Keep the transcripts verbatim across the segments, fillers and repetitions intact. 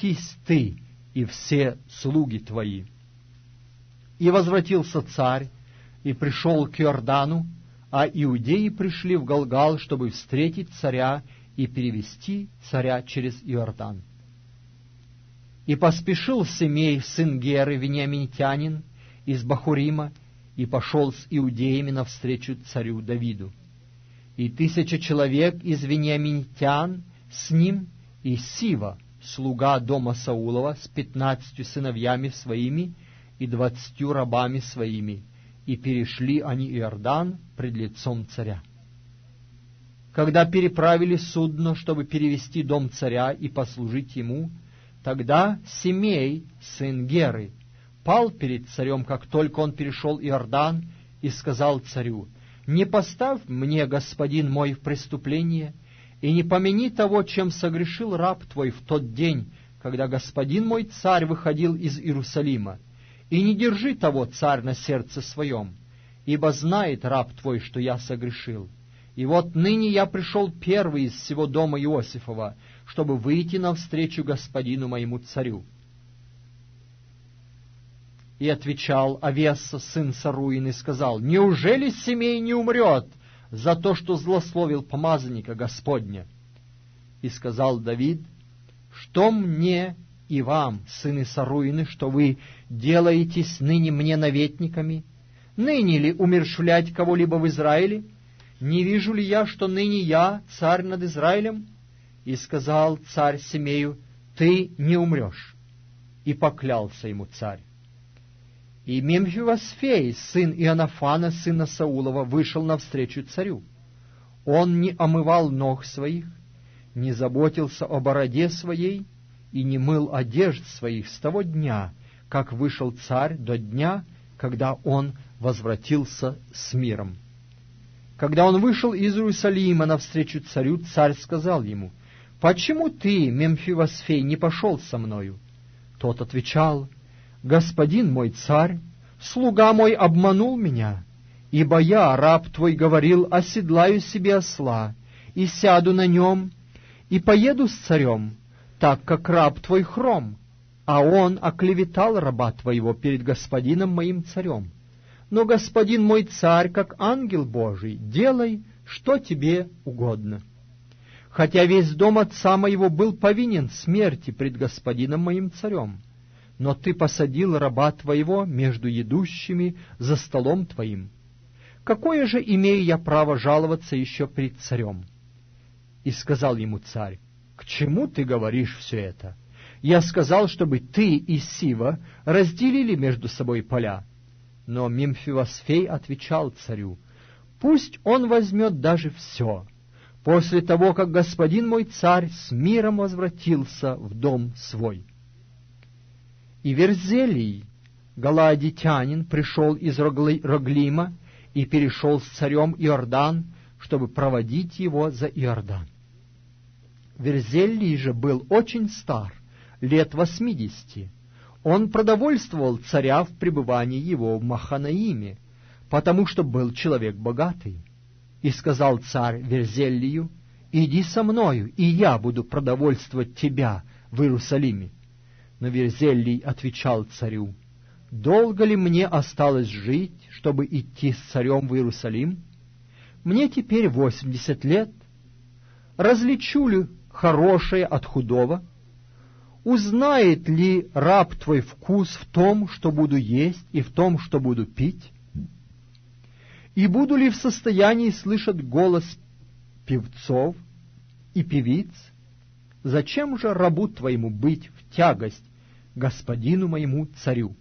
возвратись ты и все слуги твои». И возвратился царь, и пришел к Иордану, а иудеи пришли в Галгал, чтобы встретить царя и перевести царя через Иордан. И поспешил Семей, сын Геры, вениаминитянин, из Бахурима, и пошел с иудеями навстречу царю Давиду. И тысяча человек из вениаминитян с ним, и Сива, слуга дома Саулова, с пятнадцатью сыновьями своими и двадцатью рабами своими, и перешли они Иордан пред лицом царя. Когда переправили судно, чтобы перевести дом царя и послужить ему, тогда Семей, сын Геры, пал перед царем, как только он перешел Иордан, и сказал царю: «Не поставь мне, господин мой, в преступление, и не помяни того, чем согрешил раб твой в тот день, когда господин мой царь выходил из Иерусалима, и не держи того, царь, на сердце своем, ибо знает раб твой, что я согрешил. И вот ныне я пришел первый из всего дома Иосифова, чтобы выйти навстречу господину моему царю». И отвечал Авесса, сын Саруин, и сказал: «Неужели Семей не умрет за то, что злословил помазанника Господня?» И сказал Давид: «Что мне и вам, сыны Саруины, что вы делаетесь ныне мне наветниками? Ныне ли умерщвлять кого-либо в Израиле? Не вижу ли я, что ныне я царь над Израилем?» И сказал царь Семею: «Ты не умрешь». И поклялся ему царь. И Мемфивосфей, сын Ионафана, сына Саулова, вышел навстречу царю. Он не омывал ног своих, не заботился о бороде своей и не мыл одежд своих с того дня, как вышел царь, до дня, когда он возвратился с миром. Когда он вышел из Иерусалима навстречу царю, царь сказал ему: «Почему ты, Мемфивосфей, не пошел со мною?» Тот отвечал: «Господин мой царь, слуга мой обманул меня, ибо я, раб твой, говорил: оседлаю себе осла, и сяду на нем, и поеду с царем, так как раб твой хром, а он оклеветал раба твоего перед господином моим царем. Но господин мой царь, как ангел Божий, делай, что тебе угодно. Хотя весь дом отца моего был повинен смерти пред господином моим царем, но ты посадил раба твоего между едущими за столом твоим. Какое же имею я право жаловаться еще пред царем?» И сказал ему царь: «К чему ты говоришь все это? Я сказал, чтобы ты и Сива разделили между собой поля». Но Мемфивосфей отвечал царю: «Пусть он возьмет даже все, после того, как господин мой царь с миром возвратился в дом свой». И Верзелий, галаадитянин, пришел из Роглима и перешел с царем Иордан, чтобы проводить его за Иордан. Верзелий же был очень стар, лет восьмидесяти. Он продовольствовал царя в пребывании его в Маханаиме, потому что был человек богатый. И сказал царь Верзелию: «Иди со мною, и я буду продовольствовать тебя в Иерусалиме». Но Верзелий отвечал царю: «Долго ли мне осталось жить, чтобы идти с царем в Иерусалим? Мне теперь восемьдесят лет. Различу ли хорошее от худого? Узнает ли раб твой вкус в том, что буду есть, и в том, что буду пить? И буду ли в состоянии слышать голос певцов и певиц? Зачем же рабу твоему быть в тягость господину моему царю?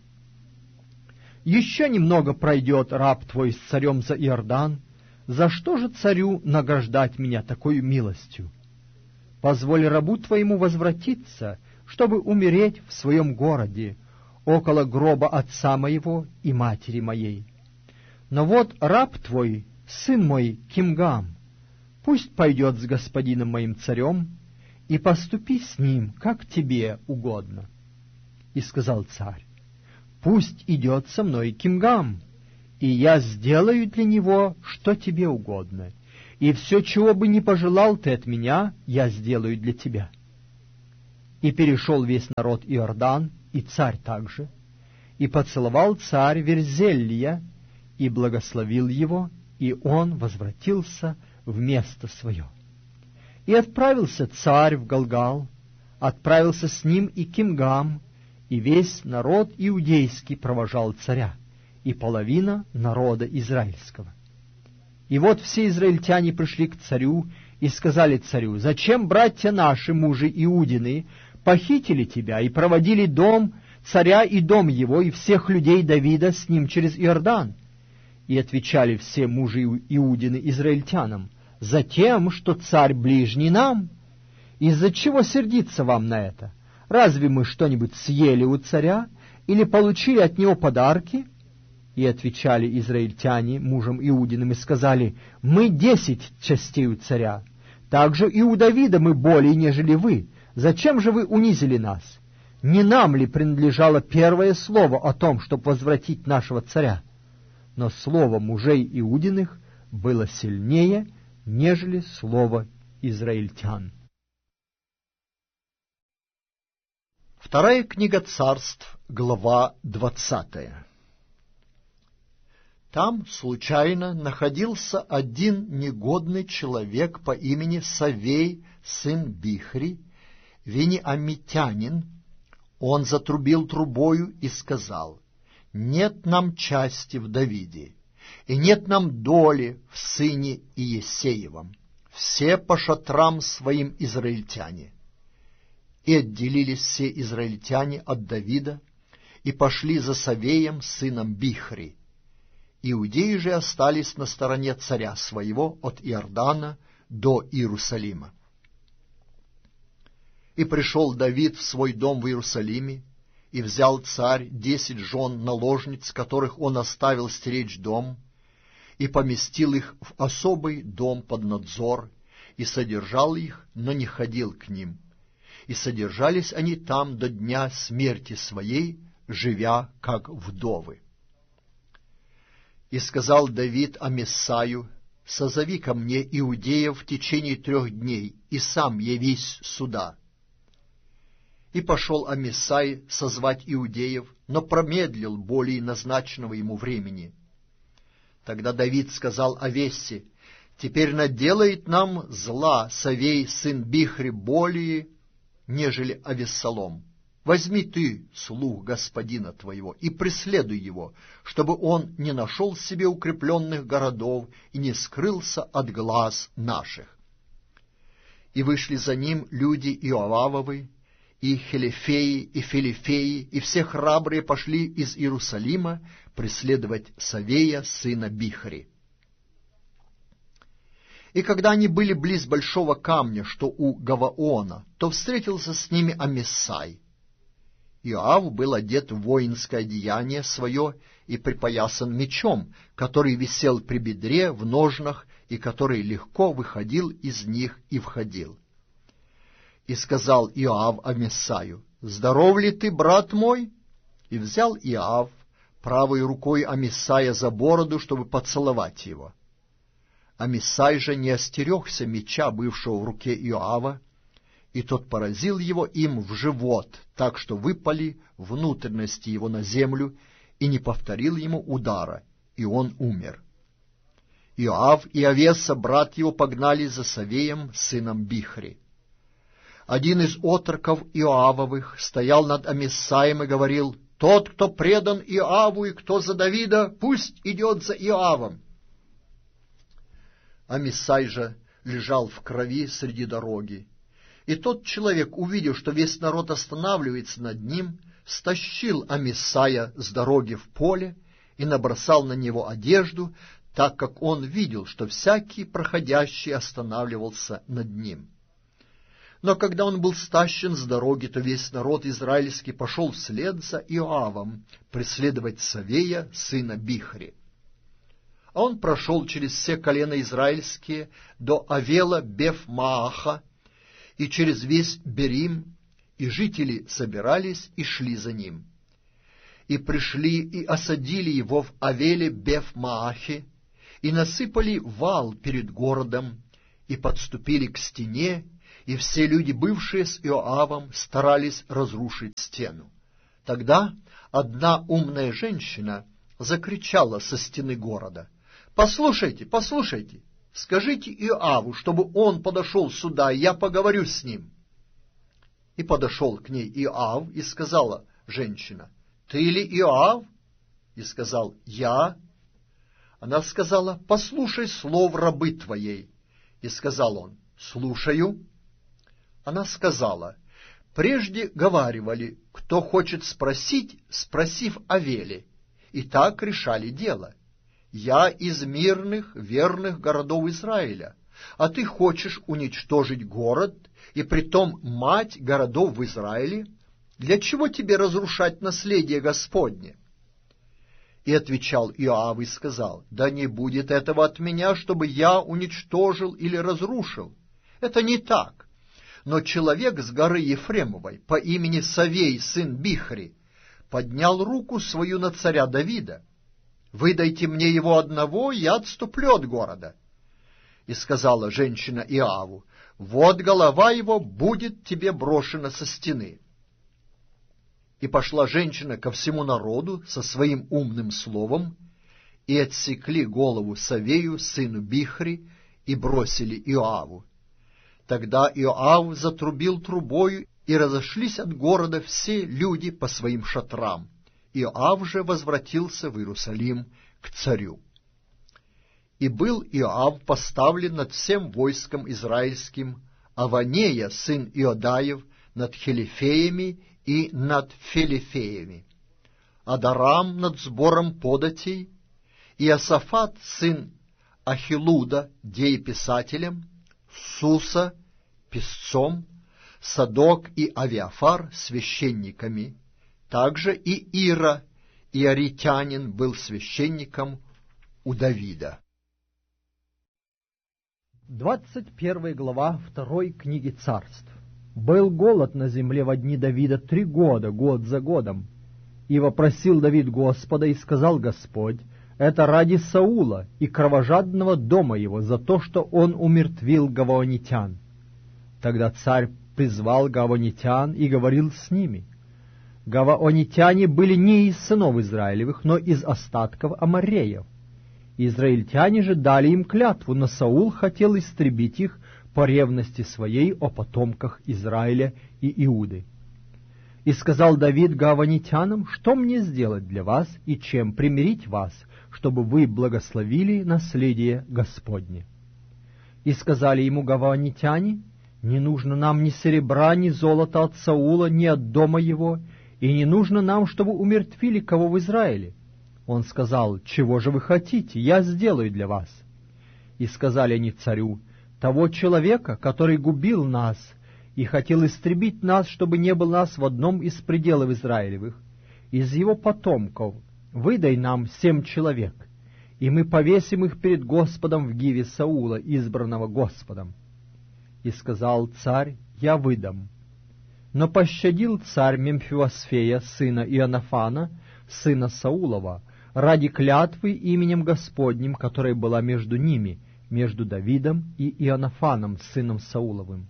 Еще немного пройдет раб твой с царем за Иордан, за что же царю награждать меня такой милостью? Позволь рабу твоему возвратиться, чтобы умереть в своем городе, около гроба отца моего и матери моей. Но вот раб твой, сын мой Кимгам, пусть пойдет с господином моим царем, и поступи с ним, как тебе угодно». И сказал царь: «Пусть идет со мной Кимгам, и я сделаю для него, что тебе угодно, и все, чего бы ни пожелал ты от меня, я сделаю для тебя». И перешел весь народ Иордан, и царь также, и поцеловал царь Верзелия, и благословил его, и он возвратился в место свое. И отправился царь в Галгал, отправился с ним и Кимгам, и весь народ иудейский провожал царя, и половина народа израильского. И вот все израильтяне пришли к царю и сказали царю: «Зачем братья наши, мужи Иудины, похитили тебя и проводили дом царя и дом его, и всех людей Давида с ним через Иордан?» И отвечали все мужи Иудины израильтянам: «Затем, что царь ближний нам. Из-за чего сердиться вам на это? Разве мы что-нибудь съели у царя или получили от него подарки?» И отвечали израильтяне мужам Иудиным и сказали: «Мы десять частей у царя, также и у Давида мы более, нежели вы. Зачем же вы унизили нас? Не нам ли принадлежало первое слово о том, чтобы возвратить нашего царя?» Но слово мужей Иудиных было сильнее, нежели слово израильтян. Вторая книга Царств, глава двадцатая. Там случайно находился один негодный человек по имени Савей, сын Бихри, вениамитянин. Он затрубил трубою и сказал: «Нет нам части в Давиде, и нет нам доли в сыне Иессеевом. Все по шатрам своим израильтяне». И отделились все израильтяне от Давида и пошли за Савеем, сыном Бихри. Иудеи же остались на стороне царя своего от Иордана до Иерусалима. И пришел Давид в свой дом в Иерусалиме, и взял царь десять жен наложниц, которых он оставил стеречь дом, и поместил их в особый дом под надзор, и содержал их, но не ходил к ним. И содержались они там до дня смерти своей, живя как вдовы. И сказал Давид Амисаю: «Созови ко мне иудеев в течение трех дней, и сам явись сюда». И пошел Амисай созвать иудеев, но промедлил более назначенного ему времени. Тогда Давид сказал Авессе: «Теперь наделает нам зла Савей, сын Бихри, более, нежели Авессалом. Возьми ты слуг господина твоего и преследуй его, чтобы он не нашел себе укрепленных городов и не скрылся от глаз наших». И вышли за ним люди Иоавовы, и Хелефеи, и Филифеи, и все храбрые пошли из Иерусалима преследовать Савея, сына Бихри. И когда они были близ большого камня, что у Гаваона, то встретился с ними Амисай. Иоав был одет в воинское одеяние свое и припоясан мечом, который висел при бедре в ножнах, и который легко выходил из них и входил. И сказал Иоав Амисаю: «Здоров ли ты, брат мой?» И взял Иоав правой рукой Амисая за бороду, чтобы поцеловать его. Амисай же не остерегся меча, бывшего в руке Иоава, и тот поразил его им в живот, так что выпали внутренности его на землю, и не повторил ему удара, и он умер. Иоав и Авеса, брат его, погнали за Савеем, сыном Бихри. Один из отроков Иоавовых стоял над Амисаем и говорил: «Тот, кто предан Иоаву и кто за Давида, пусть идет за Иоавом». Амисай же лежал в крови среди дороги. И тот человек, увидев, что весь народ останавливается над ним, стащил Амисая с дороги в поле и набросал на него одежду, так как он видел, что всякий проходящий останавливался над ним. Но когда он был стащен с дороги, то весь народ израильский пошел вслед за Иоавом преследовать Савея, сына Бихри. А он прошел через все колена израильские до Авела Беф-Мааха и через весь Берим, и жители собирались и шли за ним. И пришли и осадили его в Авеле Беф-Маахе, и насыпали вал перед городом, и подступили к стене, и все люди, бывшие с Иоавом, старались разрушить стену. Тогда одна умная женщина закричала со стены города: «Послушайте, послушайте, скажите Иоаву, чтобы он подошел сюда, и я поговорю с ним». И подошел к ней Иоав, и сказала женщина: «Ты ли Иоав?» И сказал: «Я». Она сказала: «Послушай слов рабы твоей». И сказал он: «Слушаю». Она сказала: «Прежде говаривали, кто хочет спросить, спросив о Веле, и так решали дело. Я из мирных, верных городов Израиля, а ты хочешь уничтожить город, и притом мать городов в Израиле? Для чего тебе разрушать наследие Господне?» И отвечал Иоав и сказал: «Да не будет этого от меня, чтобы я уничтожил или разрушил. Это не так. Но человек с горы Ефремовой по имени Савей, сын Бихри, поднял руку свою на царя Давида. Выдайте мне его одного, и я отступлю от города». И сказала женщина Иоаву: «Вот голова его будет тебе брошена со стены». И пошла женщина ко всему народу со своим умным словом, и отсекли голову Савею, сыну Бихри, и бросили Иоаву. Тогда Иоав затрубил трубою, и разошлись от города все люди по своим шатрам. Иоав же возвратился в Иерусалим к царю. И был Иоав поставлен над всем войском израильским, Аванея, сын Иодаев, над хелифеями и над фелифеями, Адарам над сбором податей, и Иосафат, сын Ахилуда, дееписателем, Суса, писцом, Садок и Авиафар священниками, также и Ира, иоритянин, был священником у Давида. Двадцать первая глава второй книги Царств. Был голод на земле во дни Давида три года, год за годом. И вопросил Давид Господа, и сказал Господь: это ради Саула и кровожадного дома его, за то, что он умертвил гаваонитян. Тогда царь призвал гаваонитян и говорил с ними. Гаваонитяне были не из сынов Израилевых, но из остатков амореев. Израильтяне же дали им клятву, но Саул хотел истребить их по ревности своей о потомках Израиля и Иуды. И сказал Давид гаваонитянам: что мне сделать для вас и чем примирить вас, чтобы вы благословили наследие Господне? И сказали ему гаваонитяне: не нужно нам ни серебра, ни золота от Саула, ни от дома его, и не нужно нам, чтобы умертвили кого в Израиле. Он сказал: чего же вы хотите, я сделаю для вас. И сказали они царю: того человека, который губил нас и хотел истребить нас, чтобы не было нас в одном из пределов Израилевых, из его потомков выдай нам семь человек, и мы повесим их перед Господом в гиве Саула, избранного Господом. И сказал царь: я выдам. Но пощадил царь Мемфиосфея, сына Ионафана, сына Саулова, ради клятвы именем Господним, которая была между ними, между Давидом и Ионафаном, сыном Сауловым.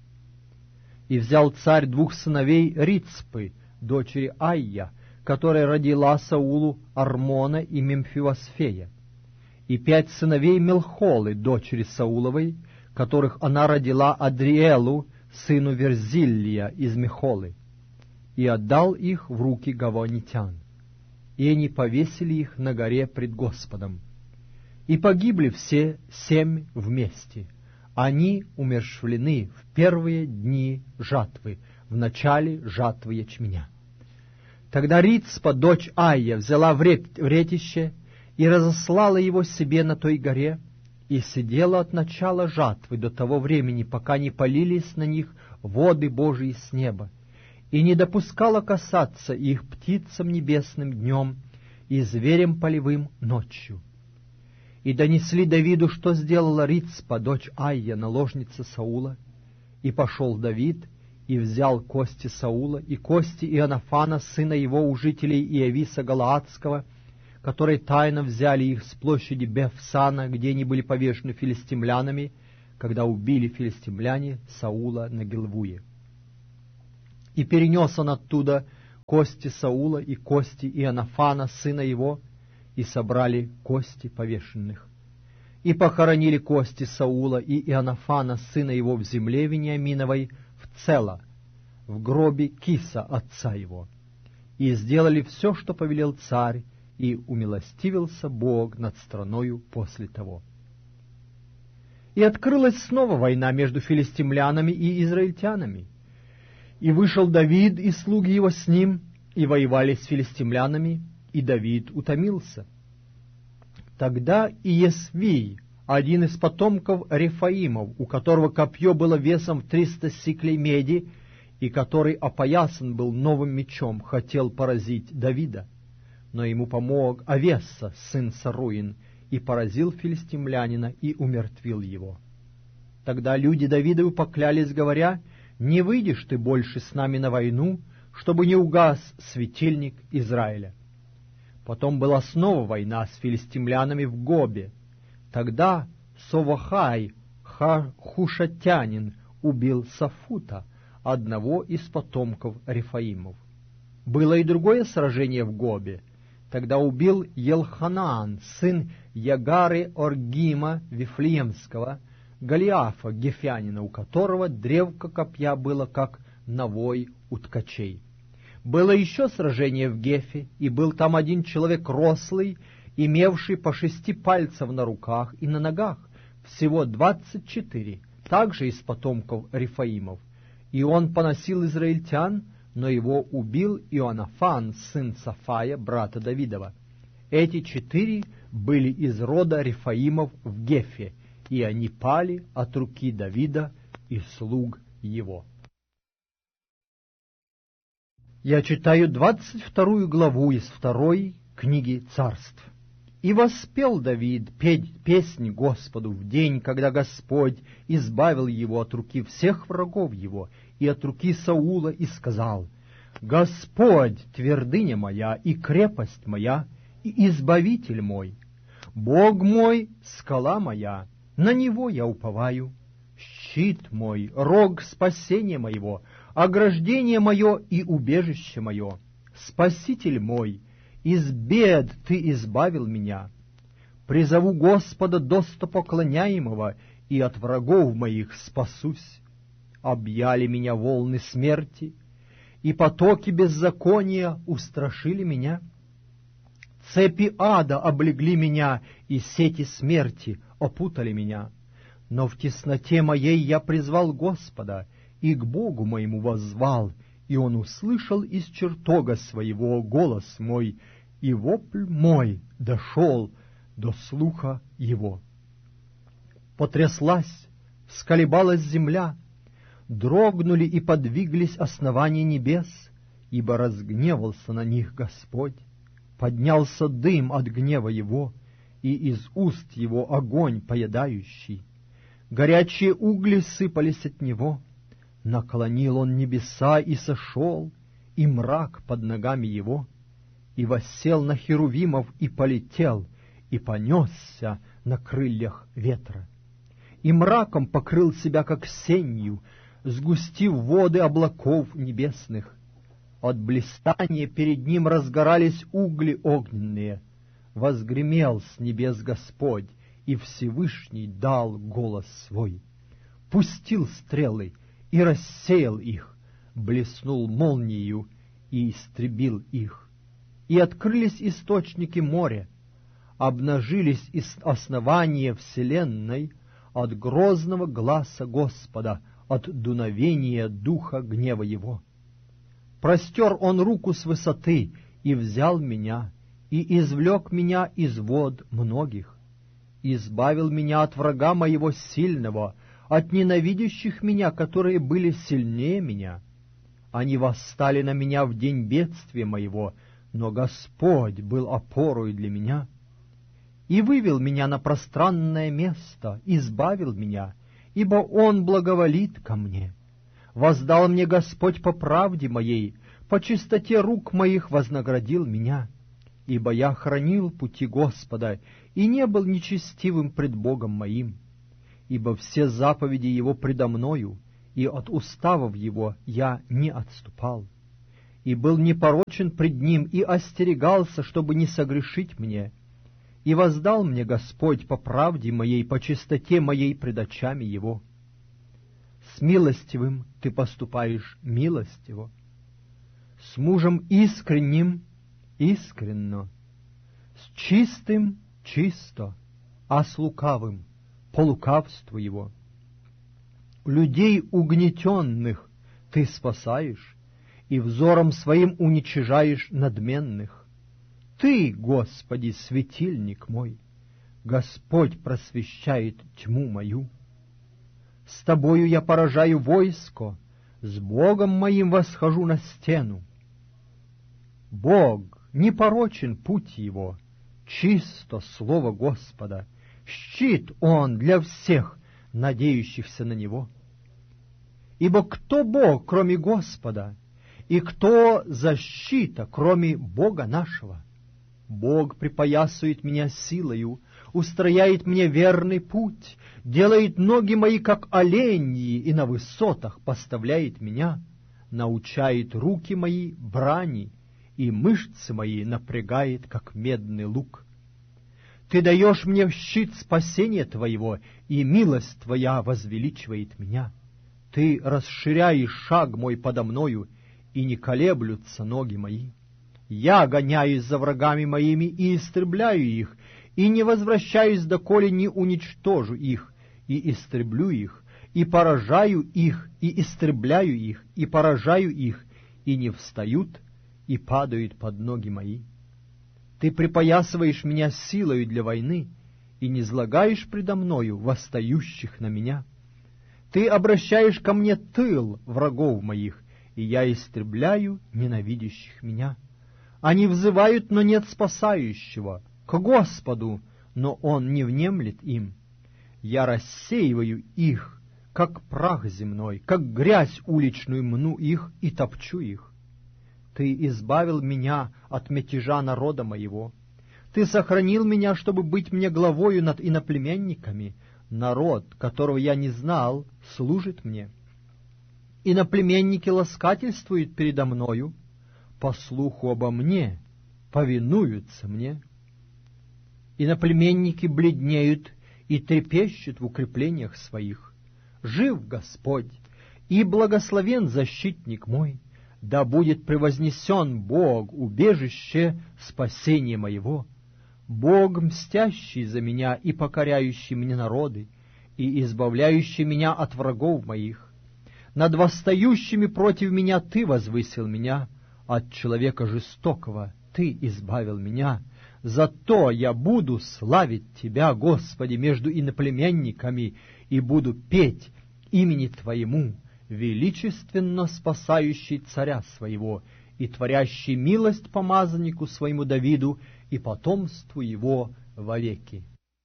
И взял царь двух сыновей Рицпы, дочери Айя, которая родила Саулу Армона и Мемфиосфея, и пять сыновей Мелхолы, дочери Сауловой, которых она родила Адриэлу, сыну Верзиллия из Мехолы, и отдал их в руки гаваонитян. И они повесили их на горе пред Господом. И погибли все семь вместе. Они умерщвлены в первые дни жатвы, в начале жатвы ячменя. Тогда Рицпа, дочь Айя, взяла вретище и разослала его себе на той горе, и сидела от начала жатвы до того времени, пока не полились на них воды Божии с неба, и не допускала касаться их птицам небесным днем и зверям полевым ночью. И донесли Давиду, что сделала Рицпа, дочь Айя, наложница Саула. И пошел Давид, и взял кости Саула, и кости Ионафана, сына его, у жителей Иависа Галаадского, которые тайно взяли их с площади Бефсана, где они были повешены филистимлянами, когда убили филистимляне Саула на Гилвуе. И перенес он оттуда кости Саула и кости Ионафана, сына его, и собрали кости повешенных. И похоронили кости Саула и Ионафана, сына его, в земле Вениаминовой, в Цело, в гробе Киса, отца его. И сделали все, что повелел царь, и умилостивился Бог над страною после того. И открылась снова война между филистимлянами и израильтянами. И вышел Давид и слуги его с ним, и воевали с филистимлянами, и Давид утомился. Тогда Иесвий, один из потомков Рефаимов, у которого копье было весом в триста сиклей меди, и который опоясан был новым мечом, хотел поразить Давида. Но ему помог Авесса, сын Саруин, и поразил филистимлянина и умертвил его. Тогда люди Давидову поклялись, говоря: «Не выйдешь ты больше с нами на войну, чтобы не угас светильник Израиля». Потом была снова война с филистимлянами в Гобе. Тогда Совахай, хушатянин, убил Сафута, одного из потомков Рефаимов. Было и другое сражение в Гобе. Тогда убил Елханаан, сын Ягары Оргима Вифлеемского, Голиафа Гефянина, у которого древко копья было как навой у ткачей. Было еще сражение в Гефе, и был там один человек рослый, имевший по шести пальцев на руках и на ногах, всего двадцать четыре, также из потомков Рефаимов. И он поносил израильтян, но его убил Ионафан, сын Сафая, брата Давидова. Эти четыре были из рода Рефаимов в Гефе, и они пали от руки Давида и слуг его. Я читаю двадцать вторую главу из второй книги Царств. «И воспел Давид петь песнь Господу в день, когда Господь избавил его от руки всех врагов его и от руки Саула, и сказал: Господь, твердыня моя и крепость моя, и избавитель мой, Бог мой, скала моя, на Него я уповаю, щит мой, рог спасения моего, ограждение мое и убежище мое, Спаситель мой, из бед Ты избавил меня. Призову Господа достопоклоняемого, и от врагов моих спасусь. Объяли меня волны смерти, и потоки беззакония устрашили меня. Цепи ада облегли меня, и сети смерти опутали меня. Но в тесноте моей я призвал Господа, и к Богу моему воззвал, и Он услышал из чертога своего голос мой, и вопль мой дошел до слуха его. Потряслась, всколебалась земля, дрогнули и подвиглись основания небес, ибо разгневался на них Господь. Поднялся дым от гнева его, и из уст его огонь поедающий. Горячие угли сыпались от него. Наклонил он небеса и сошел, и мрак под ногами его. И воссел на херувимов и полетел, и понесся на крыльях ветра. И мраком покрыл себя, как сенью, сгустив воды облаков небесных. От блистания перед ним разгорались угли огненные. Возгремел с небес Господь, и Всевышний дал голос свой. Пустил стрелы и рассеял их, блеснул молниею и истребил их. И открылись источники моря, обнажились основания вселенной от грозного гласа Господа, от дуновения духа гнева его. Простер он руку с высоты и взял меня, и извлек меня из вод многих, избавил меня от врага моего сильного, от ненавидящих меня, которые были сильнее меня. Они восстали на меня в день бедствия моего, но Господь был опорой для меня. И вывел меня на пространное место, избавил меня, ибо Он благоволит ко мне. Воздал мне Господь по правде моей, по чистоте рук моих вознаградил меня. Ибо я хранил пути Господа и не был нечестивым пред Богом моим. ибо все заповеди его предо мною, и от уставов его я не отступал. И был непорочен пред ним, и остерегался, чтобы не согрешить мне. И воздал мне Господь по правде моей, по чистоте моей пред очами его. С милостивым ты поступаешь милостиво, с мужем искренним искренно, с чистым чисто, а с лукавым по лукавству его. Людей угнетенных ты спасаешь, и взором своим уничижаешь надменных. Ты, Господи, светильник мой, Господь просвещает тьму мою. С Тобою я поражаю войско, с Богом моим восхожу на стену. Бог, непорочен путь его, чисто слово Господа, щит он для всех, надеющихся на него. Ибо кто Бог, кроме Господа, и кто защита, кроме Бога нашего? Бог припоясывает меня силою, устрояет мне верный путь, делает ноги мои, как оленьи, и на высотах поставляет меня, научает руки мои брани, и мышцы мои напрягает, как медный лук. Ты даешь мне щит спасения Твоего, и милость Твоя возвеличивает меня. Ты расширяешь шаг мой подо мною, и не колеблются ноги мои. Я гоняюсь за врагами моими и истребляю их, и не возвращаюсь, доколе не уничтожу их, и истреблю их, и поражаю их, и истребляю их, и поражаю их, и не встают, и падают под ноги мои. Ты припоясываешь меня силою для войны, и не злагаешь предо мною восстающих на меня. Ты обращаешь ко мне тыл врагов моих, и я истребляю ненавидящих меня. Они взывают, но нет спасающего, к Господу, но Он не внемлет им. Я рассеиваю их, как прах земной, как грязь уличную мну их и топчу их. Ты избавил меня от мятежа народа моего. Ты сохранил меня, чтобы быть мне главою над иноплеменниками. Народ, которого я не знал, служит мне. Иноплеменники ласкательствуют передо мною, по слуху обо мне повинуются мне. Иноплеменники бледнеют и трепещут в укреплениях своих. Жив Господь, и благословен защитник мой, да будет превознесен Бог, убежище спасения моего, Бог, мстящий за меня и покоряющий мне народы, и избавляющий меня от врагов моих. Над восстающими против меня Ты возвысил меня, от человека жестокого Ты избавил меня. Зато я буду славить Тебя, Господи, между иноплеменниками, и буду петь имени Твоему, величественно спасающий царя своего и творящий милость помазаннику своему Давиду и потомству его вовеки.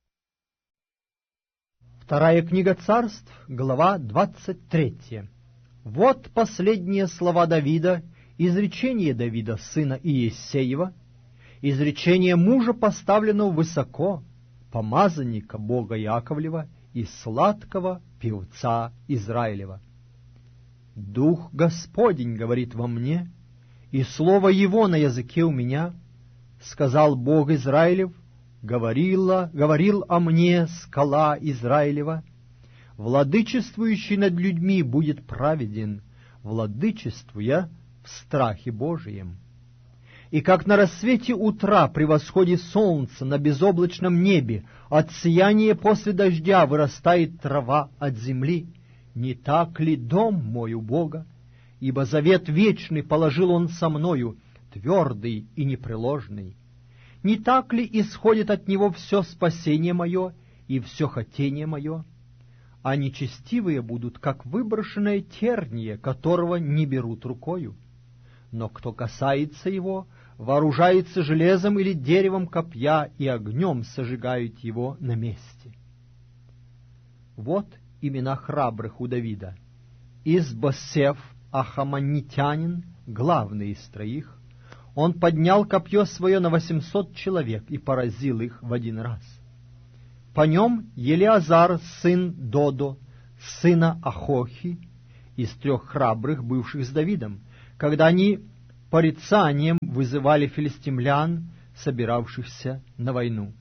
Вторая книга Царств, глава двадцать третья. Вот последние слова Давида, изречение Давида, сына Иессеева, изречение мужа, поставленного высоко, помазанника Бога Яковлева и сладкого певца Израилева. «Дух Господень говорит во мне, и слово Его на языке у меня, сказал Бог Израилев, говорила, говорил о мне скала Израилева, владычествующий над людьми будет праведен, владычествуя в страхе Божием. И как на рассвете утра при восходе солнца на безоблачном небе от сияния после дождя вырастает трава от земли, не так ли дом мой у Бога? Ибо завет вечный положил Он со мною, твердый и непреложный. Не так ли исходит от Него все спасение мое и все хотение мое? А нечестивые будут, как выброшенное терние, которого не берут рукою. Но кто касается его, вооружается железом или деревом копья, и огнем сожигают его на месте». Вот имена храбрых у Давида. Исбосеф, ахаманитянин, главный из троих. Он поднял копье свое на восемьсот человек и поразил их в один раз. по нем Елиазар, сын Додо, сына Ахохи, из трех храбрых, бывших с Давидом, когда они порицанием вызывали филистимлян, собиравшихся на войну.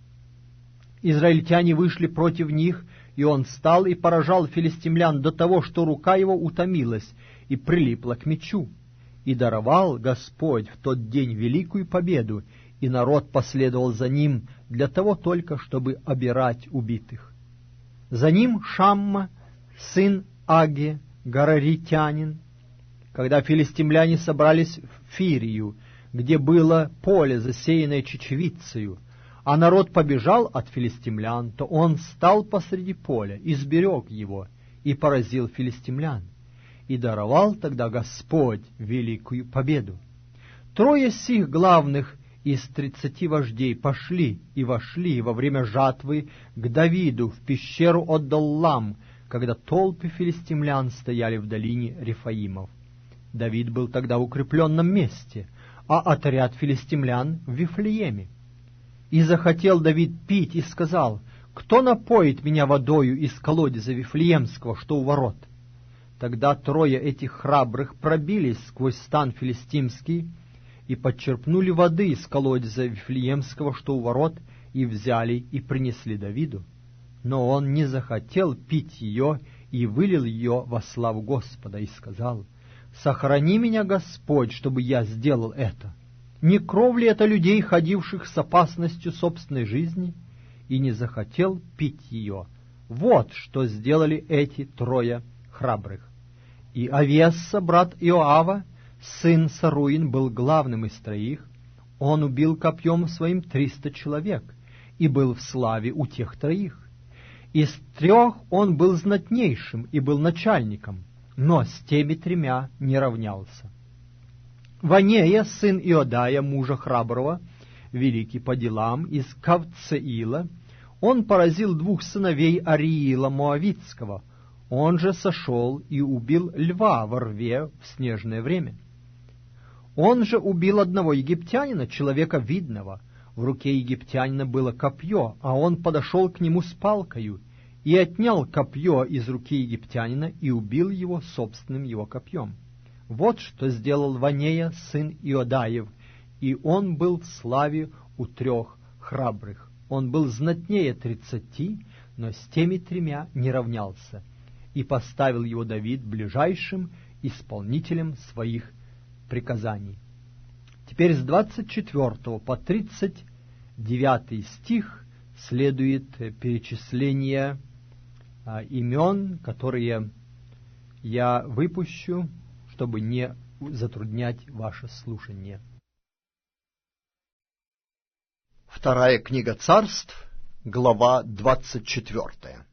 Израильтяне вышли против них, и он встал и поражал филистимлян до того, что рука его утомилась и прилипла к мечу. И даровал Господь в тот день великую победу, и народ последовал за ним для того только, чтобы обирать убитых. За ним Шамма, сын Аге, гараритянин. Когда филистимляне собрались в Фирию, где было поле, засеянное чечевицею, а народ побежал от филистимлян, то он стал посреди поля и сберег его, и поразил филистимлян. И даровал тогда Господь великую победу. Трое сих главных из тридцати вождей пошли и вошли во время жатвы к Давиду в пещеру Одоллам, когда толпы филистимлян стояли в долине Рефаимов. Давид был тогда в укрепленном месте, а отряд филистимлян в Вифлееме. И захотел Давид пить, и сказал: «Кто напоит меня водою из колодеза Вифлеемского, что у ворот?» Тогда трое этих храбрых пробились сквозь стан филистимский и подчерпнули воды из колодеза Вифлеемского, что у ворот, и взяли и принесли Давиду. Но он не захотел пить ее и вылил ее во славу Господа, и сказал: «Сохрани меня, Господь, чтобы я сделал это. Не кров ли это людей, ходивших с опасностью собственной жизни?» И не захотел пить ее. Вот что сделали эти трое храбрых. И Авиаса, брат Иоава, сын Саруин, был главным из троих. Он убил копьем своим триста человек и был в славе у тех троих. Из трех он был знатнейшим и был начальником, но с теми тремя не равнялся. Ванея, сын Иодая, мужа храброго, великий по делам, из Кавцеила, он поразил двух сыновей Ариила Моавитского. Он же сошел и убил льва во рве в снежное время. Он же убил одного египтянина, человека видного. В руке египтянина было копье, а он подошел к нему с палкою и отнял копье из руки египтянина и убил его собственным его копьем. Вот что сделал Ванея, сын Иодаев, и он был в славе у трех храбрых. Он был знатнее тридцати, но с теми тремя не равнялся, и поставил его Давид ближайшим исполнителем своих приказаний. Теперь с двадцать четвёртого по тридцать девятый стих следует перечисление а, имен, которые я выпущу, чтобы не затруднять ваше слушание. Вторая книга Царств, глава двадцать четвёртая.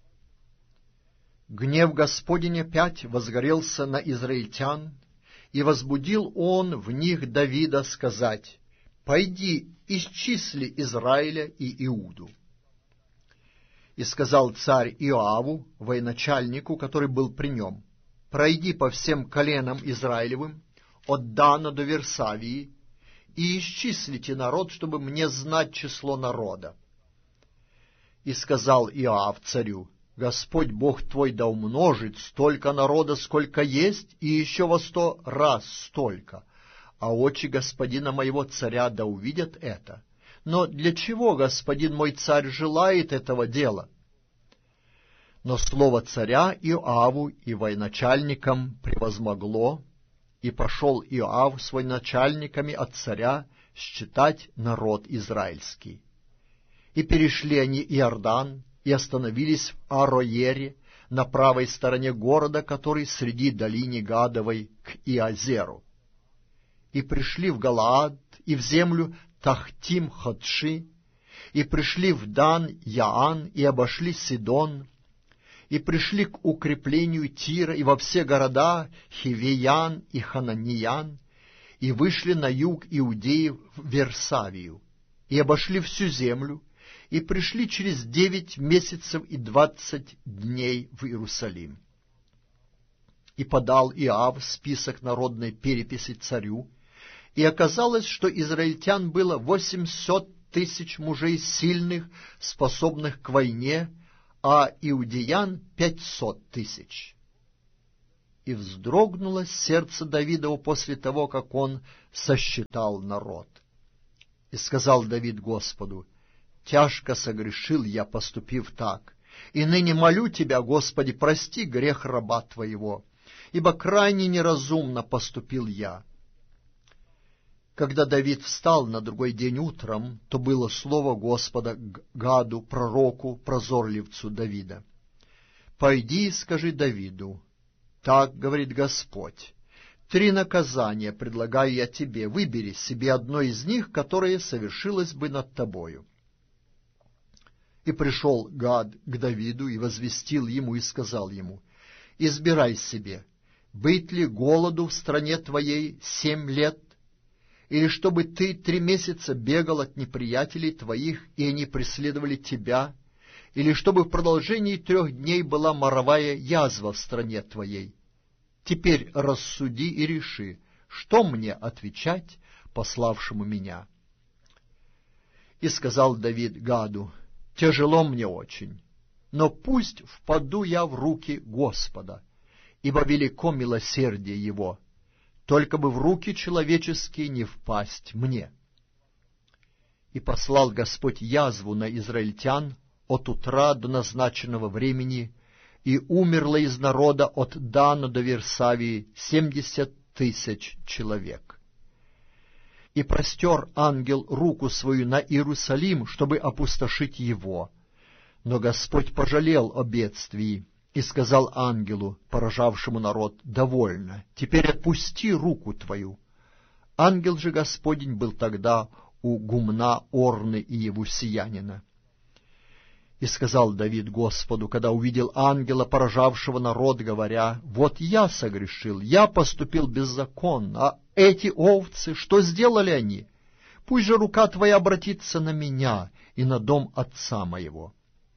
Гнев Господень опять возгорелся на израильтян, и возбудил он в них Давида сказать: «Пойди, исчисли Израиля и Иуду». И сказал царь Иоаву, военачальнику, который был при нем: «Пройди по всем коленам Израилевым, от Дана до Версавии, и исчислите народ, чтобы мне знать число народа». И сказал Иоав царю: «Господь Бог твой да умножит столько народа, сколько есть, и еще во сто раз столько, а очи господина моего царя да увидят это. Но для чего господин мой царь желает этого дела?» Но слово царя Иоаву и военачальникам превозмогло, и пошел Иоав с военачальниками от царя считать народ израильский. И перешли они Иордан, и остановились в Ароере, на правой стороне города, который среди долины Гадовой, к Иозеру. И пришли в Галаад, и в землю Тахтим-Ходши, и пришли в Дан-Яан, и обошли Сидон, и пришли к укреплению Тира, и во все города Хивеян и Хананиян, и вышли на юг Иудеи в Версавию, и обошли всю землю, и пришли через девять месяцев и двадцать дней в Иерусалим. И подал Иоав список народной переписи царю, и оказалось, что израильтян было восемьсот тысяч мужей сильных, способных к войне, а иудеян пятьсот тысяч. И вздрогнуло сердце Давидова после того, как он сосчитал народ. И сказал Давид Господу: «Тяжко согрешил я, поступив так, и ныне молю Тебя, Господи, прости грех раба Твоего, ибо крайне неразумно поступил я». Когда Давид встал на другой день утром, то было слово Господа к Гаду, пророку, прозорливцу Давида. «Пойди и скажи Давиду: так говорит Господь, три наказания предлагаю я тебе, выбери себе одно из них, которое совершилось бы над тобою». И пришел Гад к Давиду и возвестил ему и сказал ему: «Избирай себе, быть ли голоду в стране твоей семь лет, или чтобы ты три месяца бегал от неприятелей твоих, и они преследовали тебя, или чтобы в продолжении трех дней была моровая язва в стране твоей. Теперь рассуди и реши, что мне отвечать пославшему меня». И сказал Давид Гаду: «Тяжело мне очень, но пусть впаду я в руки Господа, ибо велико милосердие Его, только бы в руки человеческие не впасть мне». И послал Господь язву на израильтян от утра до назначенного времени, и умерло из народа от Дана до Версавии семьдесят тысяч человек. И простер ангел руку свою на Иерусалим, чтобы опустошить его. Но Господь пожалел о бедствии и сказал ангелу, поражавшему народ: «Довольно, теперь отпусти руку твою». Ангел же Господень был тогда у гумна Орны и Евусиянина. И сказал Давид Господу, когда увидел ангела, поражавшего народ, говоря: «Вот я согрешил, я поступил беззаконно, а эти овцы, что сделали они? Пусть же рука твоя обратится на меня и на дом отца моего».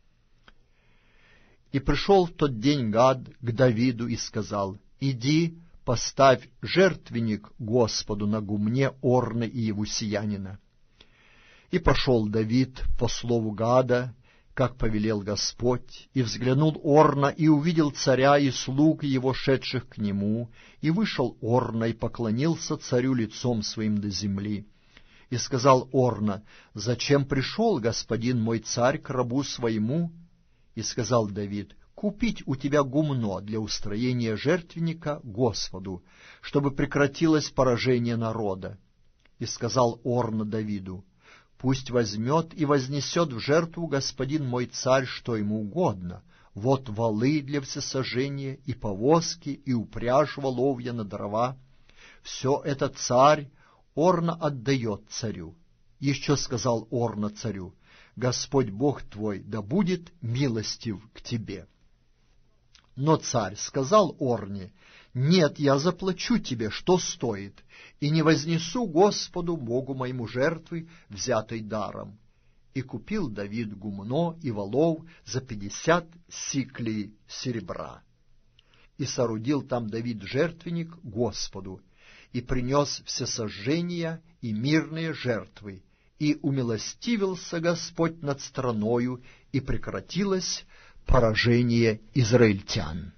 И пришел в тот день Гад к Давиду и сказал: «Иди, поставь жертвенник Господу на гумне Орны и Евусиянина». И пошел Давид по слову Гада, как повелел Господь, и взглянул Орна, и увидел царя и слуг его, шедших к нему, и вышел Орна, и поклонился царю лицом своим до земли. И сказал Орна: «Зачем пришел господин мой царь к рабу своему?» И сказал Давид: «Купить у тебя гумно для устроения жертвенника Господу, чтобы прекратилось поражение народа». И сказал Орна Давиду: «Пусть возьмет и вознесет в жертву господин мой царь, что ему угодно. Вот валы для всесожжения, и повозки, и упряжь воловья на дрова. Все это царь Орна отдает царю». Еще сказал Орна царю: «Господь Бог твой да будет милостив к тебе». Но царь сказал Орне: «Нет, я заплачу тебе, что стоит, и не вознесу Господу Богу моему жертвы, взятой даром». И купил Давид гумно и волов за пятьдесят сиклей серебра. И соорудил там Давид жертвенник Господу, и принес всесожжения и мирные жертвы, и умилостивился Господь над страною, и прекратилось поражение израильтян.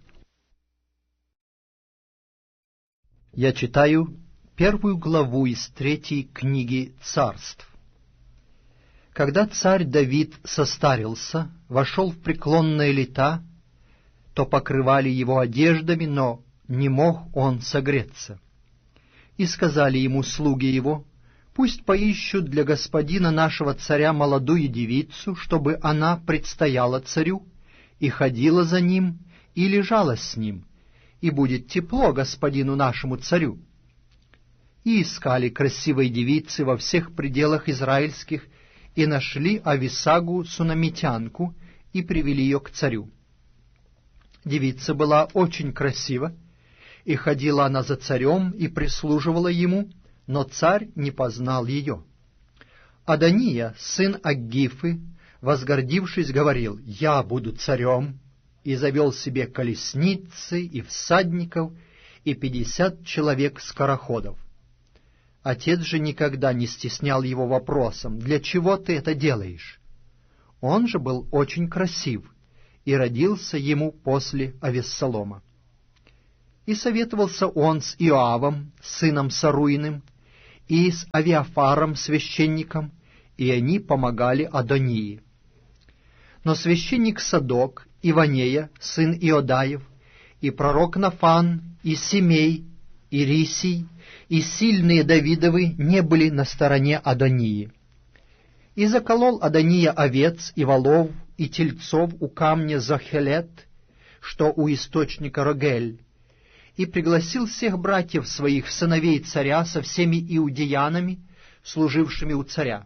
Я читаю первую главу из третьей книги Царств. Когда царь Давид состарился, вошел в преклонные лета, то покрывали его одеждами, но не мог он согреться. И сказали ему слуги его: «Пусть поищут для господина нашего царя молодую девицу, чтобы она предстояла царю, и ходила за ним, и лежала с ним, и будет тепло господину нашему царю». И искали красивой девицы во всех пределах израильских, и нашли Ависагу сунамитянку, и привели ее к царю. Девица была очень красива, и ходила она за царем, и прислуживала ему, но царь не познал ее. Адония, сын Аггифы, возгордившись, говорил: «Я буду царем», и завел себе колесницы и всадников, и пятьдесят человек скороходов. Отец же никогда не стеснял его вопросом: «Для чего ты это делаешь?» Он же был очень красив и родился ему после Авессалома. И советовался он с Иоавом, сыном Саруиным, и с Авиафаром, священником, и они помогали Адонии. Но священник Садок, и Ванея, сын Иодаев, и пророк Нафан, и Симей, и Рисий, и сильные Давидовы не были на стороне Адонии. И заколол Адония овец и волов и тельцов у камня Зохелет, что у источника Рогель, и пригласил всех братьев своих, сыновей царя, со всеми иудеянами, служившими у царя.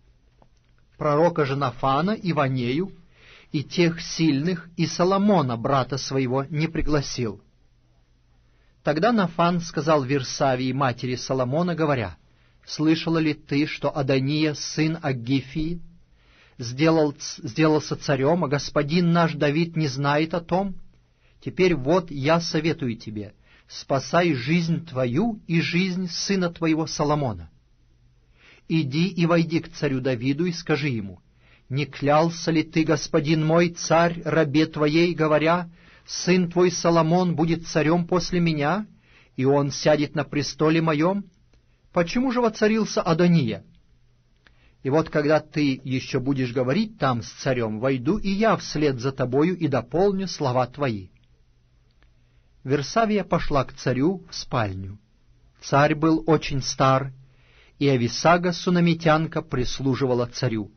Пророка же Нафана и Ванею, и тех сильных, и Соломона, брата своего, не пригласил. Тогда Нафан сказал Вирсавии, матери Соломона, говоря: «Слышала ли ты, что Адония, сын Аггифии, сделал, сделался царем, а господин наш Давид не знает о том? Теперь вот я советую тебе, спасай жизнь твою и жизнь сына твоего Соломона. Иди и войди к царю Давиду и скажи ему: не клялся ли ты, господин мой, царь, рабе твоей, говоря: сын твой Соломон будет царем после меня, и он сядет на престоле моем? Почему же воцарился Адония? И вот когда ты еще будешь говорить там с царем, войду и я вслед за тобою и дополню слова твои». Версавия пошла к царю в спальню. Царь был очень стар, и Ависага, сунамитянка, прислуживала царю.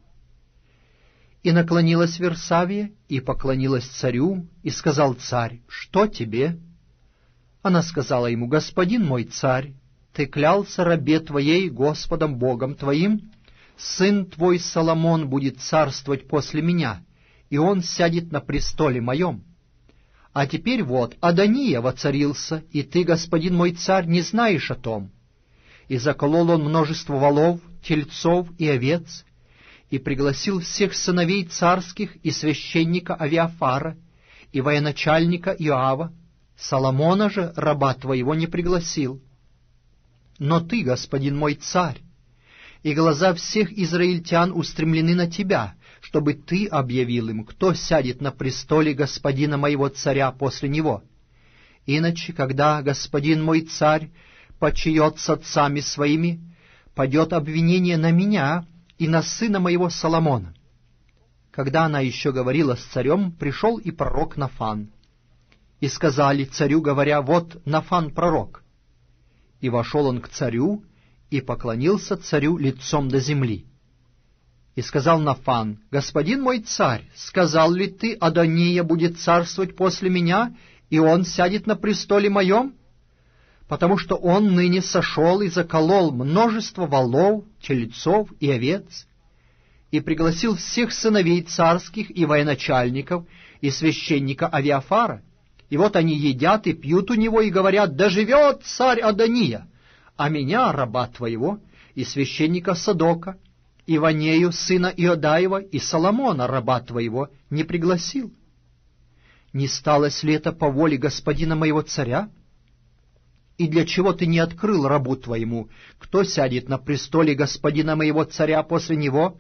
И наклонилась Версавия, и поклонилась царю, и сказал царь: «Что тебе?» Она сказала ему: «Господин мой царь, ты клялся рабе твоей Господом Богом твоим: сын твой Соломон будет царствовать после меня, и он сядет на престоле моем. А теперь вот Адония воцарился, и ты, господин мой царь, не знаешь о том». И заколол он множество волов, тельцов и овец, и пригласил всех сыновей царских и священника Авиафара, и военачальника Иоава. Соломона же, раба твоего, не пригласил. Но ты, господин мой царь, и глаза всех израильтян устремлены на тебя, чтобы ты объявил им, кто сядет на престоле господина моего царя после него. Иначе, когда господин мой царь почиет с отцами своими, падет обвинение на меня и на сына моего Соломона». Когда она еще говорила с царем, пришел и пророк Нафан. И сказали царю, говоря: «Вот Нафан пророк». И вошел он к царю, и поклонился царю лицом до земли. И сказал Нафан: «Господин мой царь, сказал ли ты, Адония будет царствовать после меня, и он сядет на престоле моем? Потому что он ныне сошел и заколол множество волов, тельцов и овец, и пригласил всех сыновей царских и военачальников, и священника Авиафара. И вот они едят и пьют у него, и говорят: да живет царь Адония! А меня, раба твоего, и священника Садока, и Ванею, сына Иодаева, и Соломона, раба твоего, не пригласил. Не сталось ли это по воле господина моего царя? И для чего ты не открыл рабу твоему, кто сядет на престоле господина моего царя после него?»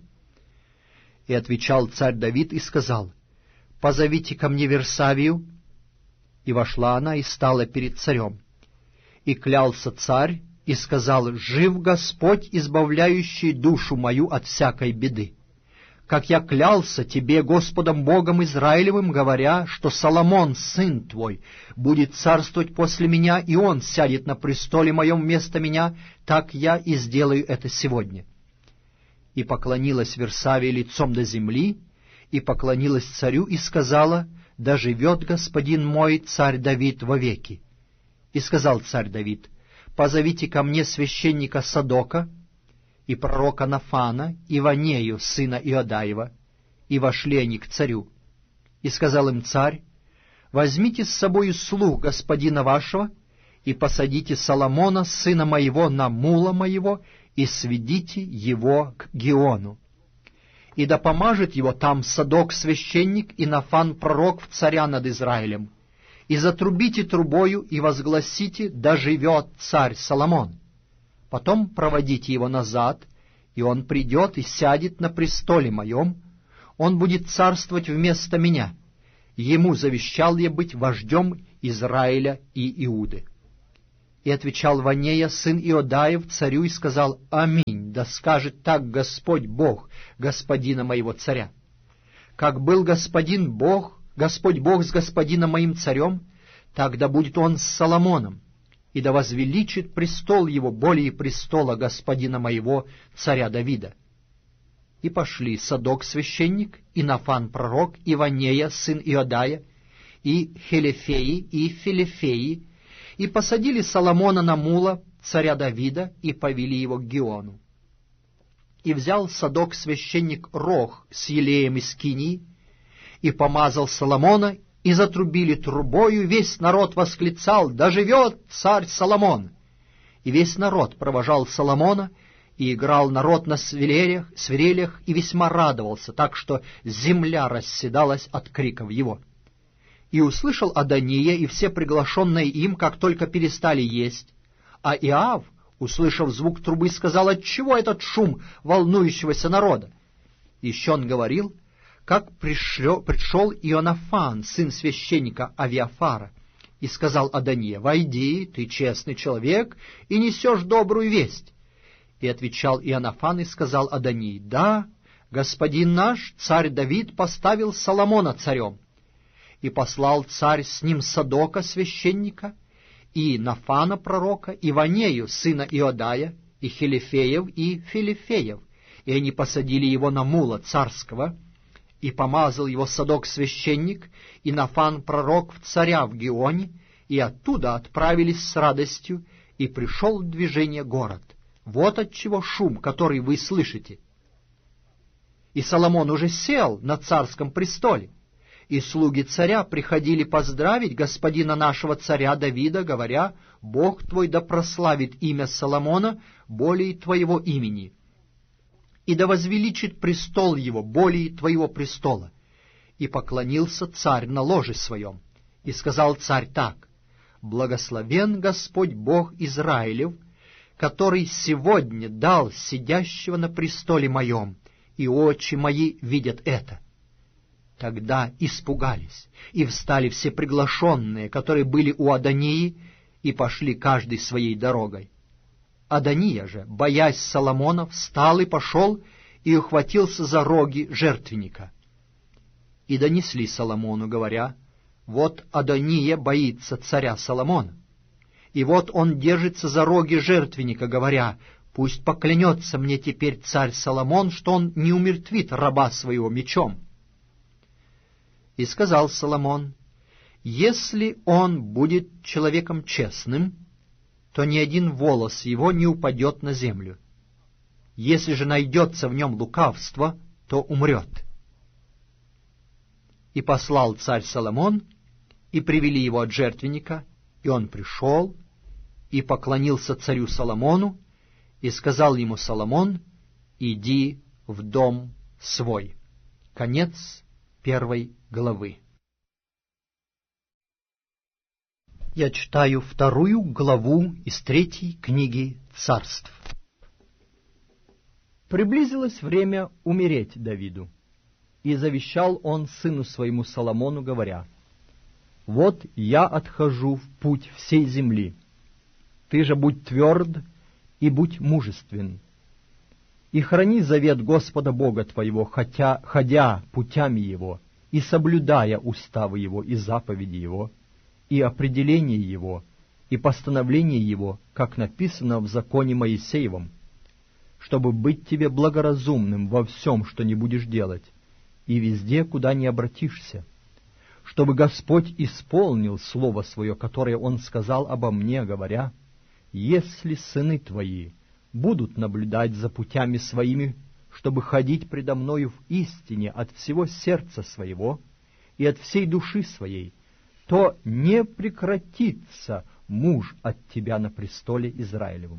И отвечал царь Давид и сказал: «Позовите ко мне Версавию». И вошла она и стала перед царем. И клялся царь и сказал: «Жив Господь, избавляющий душу мою от всякой беды, как я клялся тебе Господом Богом Израилевым, говоря, что Соломон, сын твой, будет царствовать после меня, и он сядет на престоле моем вместо меня, так я и сделаю это сегодня». И поклонилась Версавия лицом до земли, и поклонилась царю, и сказала: «Да живет господин мой царь Давид вовеки». И сказал царь Давид: «Позовите ко мне священника Садока, и пророка Нафана, и Ванею, сына Иодаева». И вошли они к царю. И сказал им царь: «Возьмите с собою слуг господина вашего, и посадите Соломона, сына моего, на мула моего, и сведите его к Гиону. И да помажет его там Садок священник и Нафан пророк в царя над Израилем. И затрубите трубою, и возгласите: да живет царь Соломон. Потом проводите его назад, и он придет и сядет на престоле моем, он будет царствовать вместо меня. Ему завещал я быть вождем Израиля и Иуды». И отвечал Ванея, сын Иодаев, царю, и сказал: «Аминь, да скажет так Господь Бог, господина моего царя. Как был господин Бог, Господь Бог с господином моим царем, так да будет он с Соломоном, и да возвеличит престол его более престола господина моего, царя Давида». И пошли Садок священник, и Нафан пророк, и Ванея сын Иодая, и Хелефеи, и Филефеи, и посадили Соломона на мула, царя Давида, и повели его к Гиону. И взял Садок священник рог с елеем из Кинии, и помазал Соломона, и затрубили трубою, весь народ восклицал: «Да живет царь Соломон!» И весь народ провожал Соломона, и играл народ на свирелях, свирелях и весьма радовался, так что земля расседалась от криков его. И услышал Адония и все приглашенные им, как только перестали есть. А Иав, услышав звук трубы, сказал: «Отчего этот шум волнующегося народа?» Еще он говорил, как пришло, пришел Ионафан, сын священника Авиафара, и сказал Адония: «Войди, ты честный человек, и несешь добрую весть». И отвечал Ионафан и сказал Адонии: «Да, господин наш, царь Давид, поставил Соломона царем». И послал царь с ним Садока священника, и Нафана пророка, и Ванею сына Иодая, и Хелефеев, и Филефеев, и они посадили его на мула царского, и помазал его Садок священник, и Нафан пророк в царя в Гионе, и оттуда отправились с радостью, и пришел в движение город. Вот отчего шум, который вы слышите. И Соломон уже сел на царском престоле, и слуги царя приходили поздравить господина нашего царя Давида, говоря: «Бог твой да прославит имя Соломона более твоего имени, и да возвеличит престол его более твоего престола». И поклонился царь на ложе своем, и сказал царь так: «Благословен Господь Бог Израилев, который сегодня дал сидящего на престоле моем, и очи мои видят это». Тогда испугались, и встали все приглашенные, которые были у Адонии, и пошли каждый своей дорогой. Адония же, боясь Соломона, встал и пошел, и ухватился за роги жертвенника. И донесли Соломону, говоря: «Вот Адония боится царя Соломона. И вот он держится за роги жертвенника, говоря: пусть поклянется мне теперь царь Соломон, что он не умертвит раба своего мечом». И сказал Соломон: «Если он будет человеком честным, то ни один волос его не упадет на землю. Если же найдется в нем лукавство, то умрет». И послал царь Соломон, и привели его от жертвенника, и он пришел, и поклонился царю Соломону, и сказал ему Соломон: «Иди в дом свой». Конец первой главы. Я читаю вторую главу из третьей книги Царств. Приблизилось время умереть Давиду, и завещал он сыну своему Соломону, говоря: «Вот я отхожу в путь всей земли. Ты же будь тверд и будь мужествен, и храни завет Господа Бога твоего, хотя, ходя путями Его, и соблюдая уставы Его и заповеди Его, и определение Его, и постановление Его, как написано в законе Моисеевом, чтобы быть тебе благоразумным во всем, что не будешь делать, и везде, куда не обратишься, чтобы Господь исполнил слово свое, которое Он сказал обо мне, говоря: если сыны твои будут наблюдать за путями своими, чтобы ходить предо мною в истине от всего сердца своего и от всей души своей, то не прекратится муж от тебя на престоле Израилевом.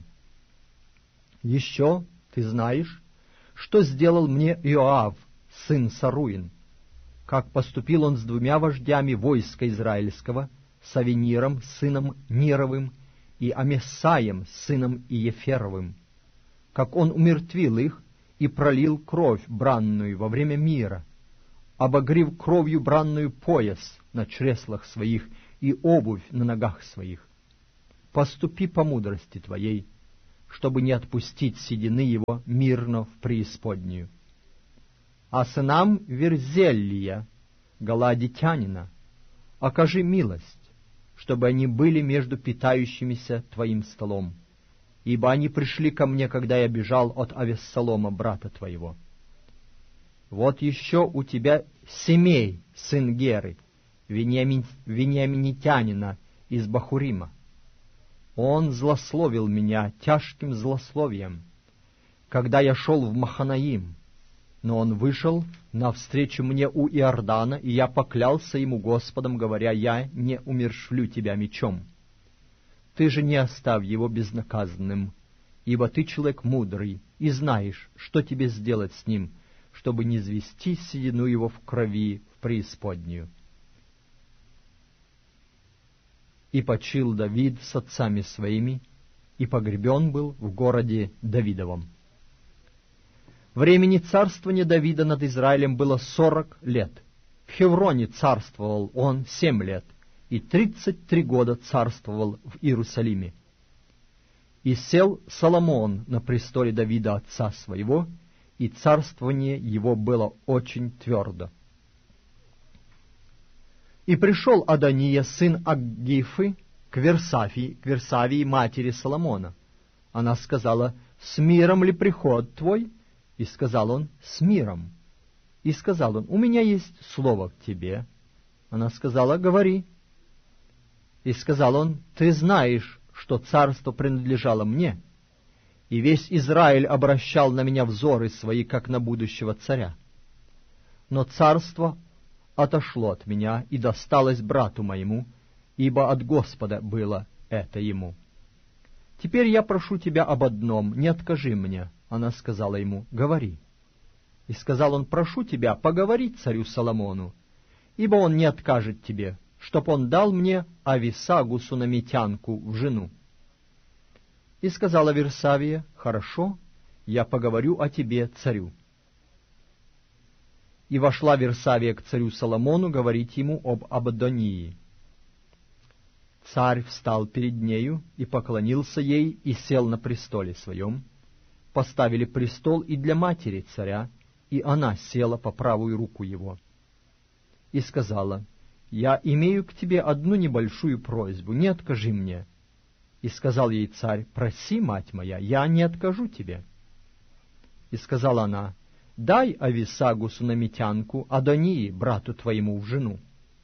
Еще ты знаешь, что сделал мне Иоав, сын Саруин, как поступил он с двумя вождями войска израильского, с Авениром, сыном Нировым, и Амесаем, сыном Иеферовым, как он умертвил их и пролил кровь бранную во время мира, обогрев кровью бранную пояс на чреслах своих и обувь на ногах своих. Поступи по мудрости твоей, чтобы не отпустить седины его мирно в преисподнюю. А сынам Верзелия, галадитянина, окажи милость, чтобы они были между питающимися твоим столом, ибо они пришли ко мне, когда я бежал от Авессалома, брата твоего. Вот еще у тебя Семей, сын Геры, Вениамин, вениаминитянина из Бахурима. Он злословил меня тяжким злословием, когда я шел в Маханаим, но он вышел навстречу мне у Иордана, и я поклялся ему Господом, говоря: я не умерщвлю тебя мечом. Ты же не оставь его безнаказанным, ибо ты человек мудрый, и знаешь, что тебе сделать с ним, чтобы не звести седину его в крови в преисподнюю. И почил Давид с отцами своими, и погребен был в городе Давидовом. Времени царствования Давида над Израилем было сорок лет. В Хевроне царствовал он семь лет, и тридцать три года царствовал в Иерусалиме. И сел Соломон на престоле Давида отца своего, и царствование его было очень твердо. И пришел Адония, сын Аггифы, к Версавии, к Версавии, матери Соломона. Она сказала: «С миром ли приход твой?» И сказал он: «С миром». И сказал он: «У меня есть слово к тебе». Она сказала: «Говори». И сказал он: «Ты знаешь, что царство принадлежало мне, и весь Израиль обращал на меня взоры свои, как на будущего царя. Но царство отошло от меня и досталось брату моему, ибо от Господа было это ему. Теперь я прошу тебя об одном, не откажи мне». Она сказала ему: «Говори». И сказал он: «Прошу тебя поговорить царю Соломону, ибо он не откажет тебе, чтоб он дал мне Ависагу сунамитянку в жену». И сказала Версавия: «Хорошо, я поговорю о тебе царю». И вошла Версавия к царю Соломону говорить ему об Адонии. Царь встал перед нею и поклонился ей, и сел на престоле своем. Поставили престол и для матери царя, и она села по правую руку его. И сказала: «Я имею к тебе одну небольшую просьбу, не откажи мне». И сказал ей царь: «Проси, мать моя, я не откажу тебе». И сказала она: «Дай Ависагу сунамитянку Адонии, брату твоему, в жену».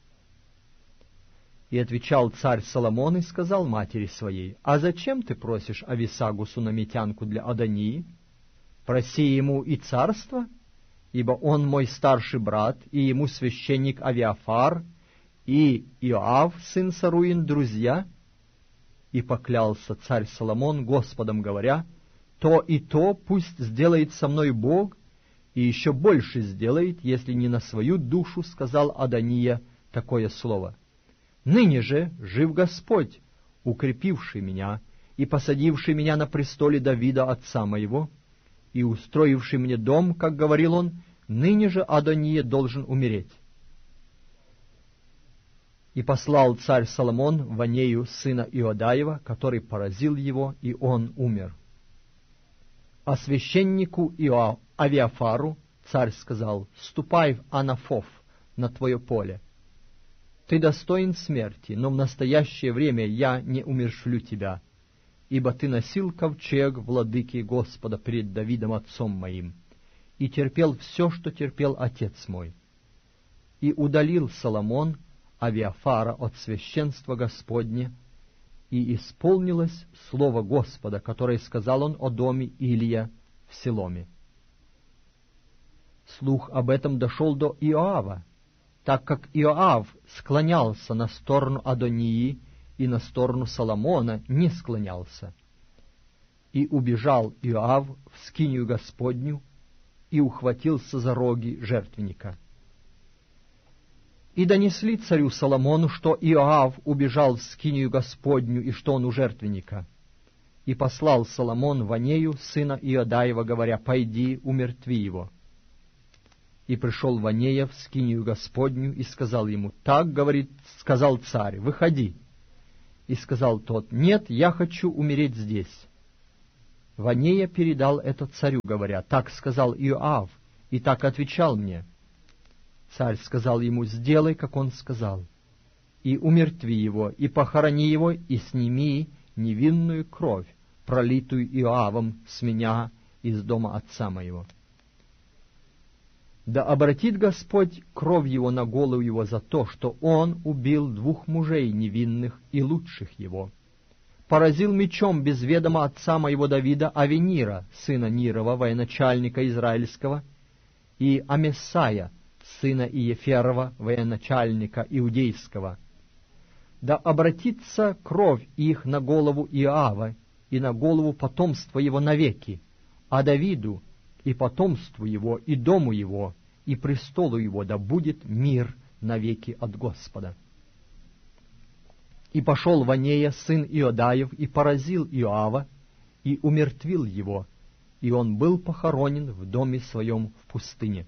И отвечал царь Соломон и сказал матери своей: «А зачем ты просишь Ависагу сунамитянку для Адонии? Проси ему и царство, ибо он мой старший брат, и ему священник Авиафар, и Иоав, сын Саруин, друзья». И поклялся царь Соломон Господом, говоря: «То и то пусть сделает со мной Бог, и еще больше сделает, если не на свою душу сказал Адония такое слово. Ныне же жив Господь, укрепивший меня и посадивший меня на престоле Давида отца моего, и устроивший мне дом, как говорил он, ныне же Адония должен умереть». И послал царь Соломон Ванею, сына Иодаева, который поразил его, и он умер. А священнику Иоа Авиафару царь сказал: «Ступай в Анафов, на твое поле. Ты достоин смерти, но в настоящее время я не умерщвлю тебя, ибо ты носил ковчег владыки Господа пред Давидом отцом моим, и терпел все, что терпел отец мой». И удалил Соломон Авиафара от священства Господне, и исполнилось слово Господа, которое сказал он о доме Илия в Силоме. Слух об этом дошел до Иоава, так как Иоав склонялся на сторону Адонии и на сторону Соломона не склонялся. И убежал Иоав в скинию Господню и ухватился за роги жертвенника. И донесли царю Соломону, что Иоав убежал в скинию Господню, и что он у жертвенника. И послал Соломон Ванею, сына Иодаева, говоря: «Пойди, умертви его». И пришел Ванея в скинию Господню и сказал ему: «Так, — говорит, — сказал царь, выходи». И сказал тот: «Нет, я хочу умереть здесь». Ванея передал это царю, говоря: «Так сказал Иоав, и так отвечал мне». Царь сказал ему: «Сделай, как он сказал, и умертви его, и похорони его, и сними невинную кровь, пролитую Иоавом с меня из дома отца моего. Да обратит Господь кровь его на голову его за то, что он убил двух мужей невинных и лучших его. Поразил мечом без ведома отца моего Давида Авенира, сына Нирова, военачальника израильского, и Амесая, сына Иеферова, военачальника иудейского. Да обратится кровь их на голову Иоава и на голову потомства его навеки, а Давиду и потомству его, и дому его, и престолу его да будет мир навеки от Господа». И пошел Ванея, сын Иодаев, и поразил Иоава, и умертвил его, и он был похоронен в доме своем в пустыне.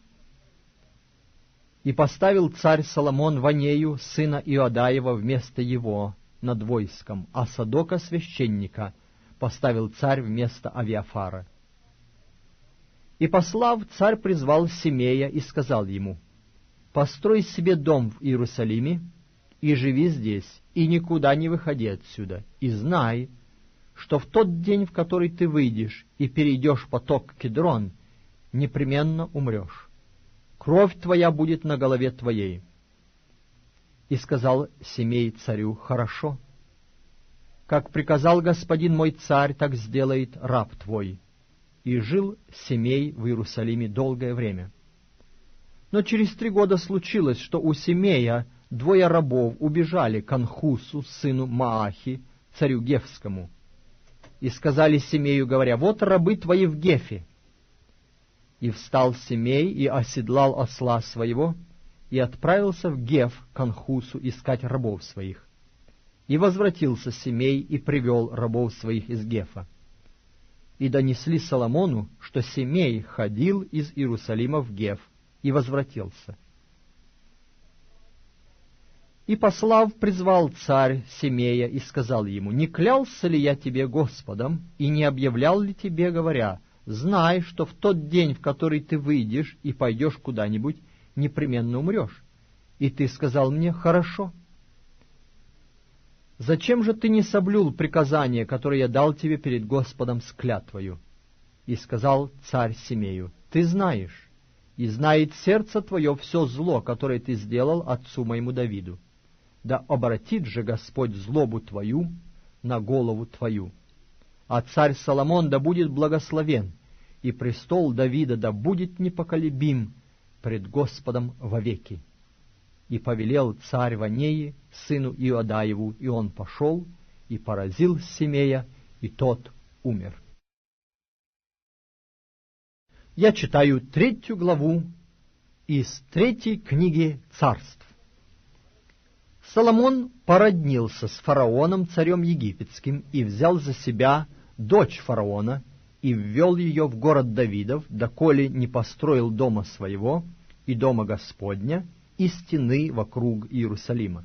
И поставил царь Соломон Ванею, сына Иодаева, вместо его над войском, а Садока священника поставил царь вместо Авиафара. И, послав, царь призвал Семея и сказал ему: «Построй себе дом в Иерусалиме и живи здесь, и никуда не выходи отсюда, и знай, что в тот день, в который ты выйдешь и перейдешь поток Кедрон, непременно умрешь. Кровь твоя будет на голове твоей». И сказал Семей царю: «Хорошо. Как приказал господин мой царь, так сделает раб твой». И жил Семей в Иерусалиме долгое время. Но через три года случилось, что у Семея двое рабов убежали к Анхусу, сыну Маахи, царю Гефскому, и сказали Семею, говоря: «Вот рабы твои в Гефе». И встал Семей и оседлал осла своего, и отправился в Геф к Анхусу искать рабов своих. И возвратился Семей и привел рабов своих из Гефа. И донесли Соломону, что Семей ходил из Иерусалима в Геф и возвратился. И, послав, призвал царь Семея и сказал ему: «Не клялся ли я тебе Господом, и не объявлял ли тебе, говоря: знай, что в тот день, в который ты выйдешь и пойдешь куда-нибудь, непременно умрешь? И ты сказал мне: хорошо. Зачем же ты не соблюл приказание, которое я дал тебе перед Господом с клятвою?» И сказал царь Семею: «Ты знаешь, и знает сердце твое все зло, которое ты сделал отцу моему Давиду. Да обратит же Господь злобу твою на голову твою. А царь Соломон да будет благословен, и престол Давида да будет непоколебим пред Господом вовеки». И повелел царь Ванеи, сыну Иодаеву, и он пошел и поразил Семея, и тот умер. Я читаю третью главу из третьей книги Царств. Соломон породнился с фараоном, царем египетским, и взял за себя дочь фараона, и ввел ее в город Давидов, доколе не построил дома своего и дома Господня, и стены вокруг Иерусалима.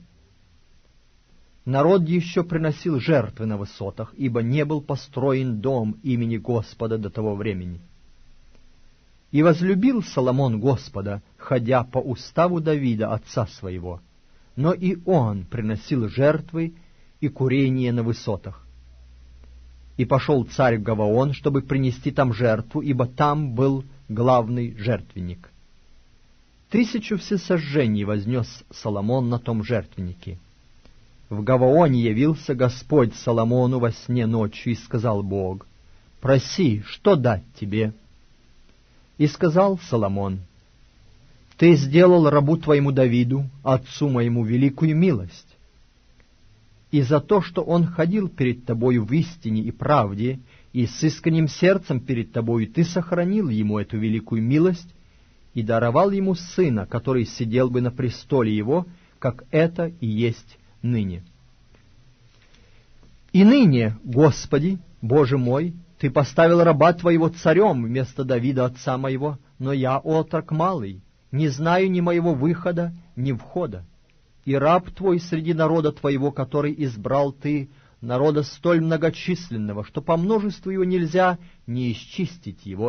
Народ еще приносил жертвы на высотах, ибо не был построен дом имени Господа до того времени. И возлюбил Соломон Господа, ходя по уставу Давида, отца своего, но и он приносил жертвы и курение на высотах. И пошел царь в Гаваон, чтобы принести там жертву, ибо там был главный жертвенник. Тысячу всесожжений вознес Соломон на том жертвеннике. В Гаваоне явился Господь Соломону во сне ночью, и сказал Бог: «Проси, что дать тебе?» И сказал Соломон: «Ты сделал рабу твоему Давиду, отцу моему, великую милость. И за то, что он ходил перед тобою в истине и правде, и с искренним сердцем перед тобою, ты сохранил ему эту великую милость, и даровал ему сына, который сидел бы на престоле его, как это и есть ныне. И ныне, Господи, Боже мой, Ты поставил раба Твоего царем вместо Давида, отца моего, но я отрок малый, не знаю ни моего выхода, ни входа. И раб Твой среди народа Твоего, который избрал Ты, народа столь многочисленного, что по множеству его нельзя не исчистить его,